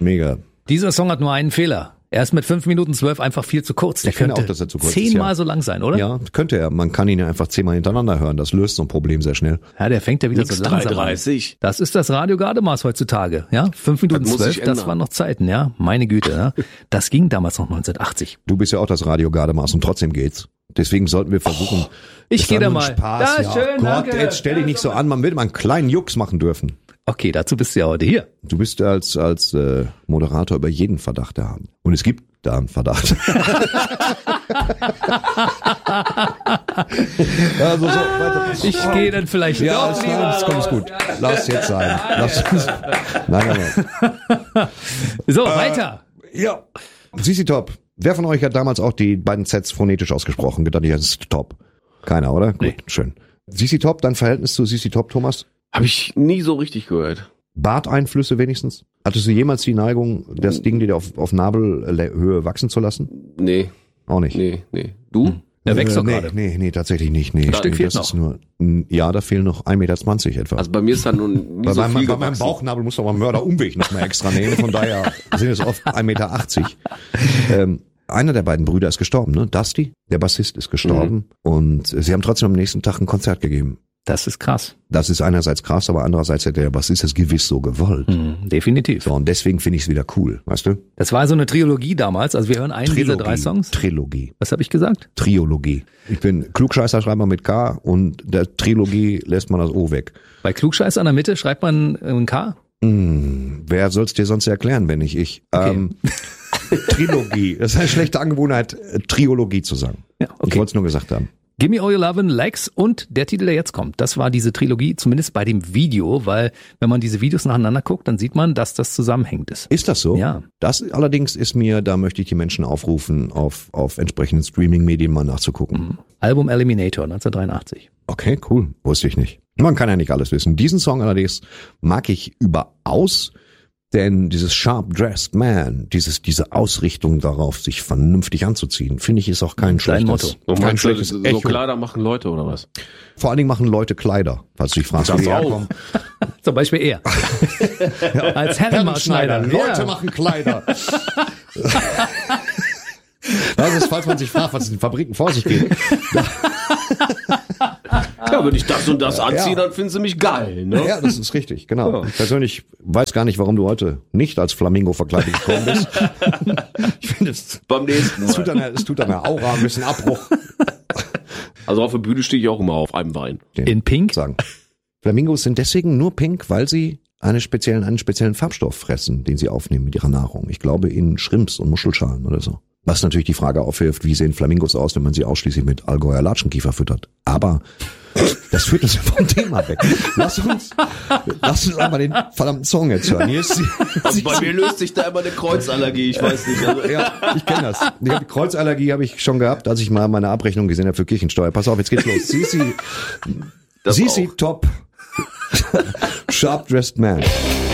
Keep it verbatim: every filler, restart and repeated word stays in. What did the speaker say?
Mega. Dieser Song hat nur einen Fehler. Er ist mit fünf Minuten zwölf einfach viel zu kurz. Der ich finde könnte auch, dass er zu kurz zehnmal ist, ja. so lang sein, oder? Ja, könnte er. Man kann ihn ja einfach zehnmal hintereinander hören. Das löst so ein Problem sehr schnell. Ja, der fängt ja wieder Nix so langsam drei dreißig. an. Das ist das Radio Gardemaß heutzutage. Ja, fünf Minuten Das muss zwölf, sich das ändern. waren noch Zeiten, ja. Meine Güte, ja. Das ging damals noch neunzehnhundertachtzig. Du bist ja auch das Radio Gardemaß und trotzdem geht's. Deswegen sollten wir versuchen. Oh, ich das geh war da nur ein mal. Spaß. Da, ja, schön, Gott, danke. jetzt stell dich nicht so an. Man will mal einen kleinen Jux machen dürfen. Okay, dazu bist du ja heute hier. Du bist als als äh, Moderator über jeden Verdacht haben. Und es gibt da einen Verdacht. also so, weiter. Ich gehe dann vielleicht Ja, doch das, lieber das kommt raus. gut. Lass jetzt sein. Lass uns. Nein, nein, nein. So, weiter. Ja. C C Top. Wer von euch hat damals auch die beiden Sets phonetisch ausgesprochen? Gedacht, das ist Top. Keiner, oder? Nee. Gut, schön. C C Top, dein Verhältnis zu C C Top, Thomas? Habe ich nie so richtig gehört. Barteinflüsse wenigstens? Hattest du jemals die Neigung, das Ding dir auf, auf Nabelhöhe wachsen zu lassen? Nee, Auch nicht. nee, nee. Du? Der wächst äh, doch nee, gerade. Nee, nee, tatsächlich nicht. Nee, Stück nee, fehlt das ist nur, ja, da fehlen noch ein Meter zwanzig etwa. Also bei mir ist da nun nie bei so meinem, viel bei meinem gewachsen. Bauchnabel muss man mal einen Mörderumweg noch mal extra nehmen, von daher sind es oft ein Meter achtzig. Ähm, einer der beiden Brüder ist gestorben, ne? Dusty, der Bassist, ist gestorben und sie haben trotzdem am nächsten Tag ein Konzert gegeben. Das ist krass. Das ist einerseits krass, aber andererseits hätte der Bassist es gewiss so gewollt. Mhm, definitiv. So, und deswegen finde ich es wieder cool, weißt du? Das war so eine Trilogie damals. Also wir hören einen dieser drei Songs. Trilogie. Was habe ich gesagt? Triologie. Ich bin Klugscheißer, schreibt man mit K und der Trilogie lässt man das O weg. Bei Klugscheiß an der Mitte schreibt man ein K. Hm, wer soll's dir sonst erklären, wenn nicht ich? Okay. Ähm, Trilogie. Das ist eine schlechte Angewohnheit, Triologie zu sagen. Ja, okay. Ich wollte es nur gesagt haben. Give Me All Your Lovin', Legs und der Titel, der jetzt kommt. Das war diese Trilogie, zumindest bei dem Video, weil wenn man diese Videos nacheinander guckt, dann sieht man, dass das zusammenhängend ist. Ist das so? Ja. Das allerdings ist mir, da möchte ich die Menschen aufrufen, auf, auf entsprechenden Streaming-Medien mal nachzugucken. Album Eliminator neunzehnhundertdreiundachtzig. Okay, cool. Wusste ich nicht. Man kann ja nicht alles wissen. Diesen Song allerdings mag ich überaus, denn dieses Sharp-Dressed Man, dieses, diese Ausrichtung darauf, sich vernünftig anzuziehen, finde ich, ist auch kein Dein schlechtes, Motto. Und kein meinst du, schlechtes so Echo. Kleider machen Leute oder was? Vor allen Dingen machen Leute Kleider, falls du dich fragst, Das wie die auch. herkommen. Zum Beispiel er. Als Herrenmaßschneider. Leute Ja. machen Kleider. Das ist, falls man sich fragt, was in den Fabriken vor sich geht. Ja, wenn ich das und das anziehe, Ja. dann finden sie mich geil, ne? Ja, das ist richtig, genau. Ja. Ich persönlich weiß gar nicht, warum du heute nicht als Flamingo verkleidet gekommen bist. Ich finde, es, Beim nächsten es, tut Mal. deiner, es tut deiner Aura ein bisschen Abbruch. Also auf der Bühne stehe ich auch immer auf einem Bein. In Pink. Sagen. Flamingos sind deswegen nur pink, weil sie einen speziellen, einen speziellen Farbstoff fressen, den sie aufnehmen mit ihrer Nahrung. Ich glaube in Shrimps und Muschelschalen oder so. Was natürlich die Frage aufwirft, wie sehen Flamingos aus, wenn man sie ausschließlich mit Allgäuer Latschenkiefer füttert. Aber das führt uns vom Thema weg. Lass uns, lass uns einmal den verdammten Song jetzt hören. Hier ist sie, Also bei mir löst sich da immer eine Kreuzallergie, ich weiß nicht. Also ja, ich kenne das. Ich hab, Kreuzallergie habe ich schon gehabt, als ich mal meine Abrechnung gesehen habe für Kirchensteuer. Pass auf, jetzt geht's los. Sisi, Das Sisi auch. Top, Sharp Dressed Man.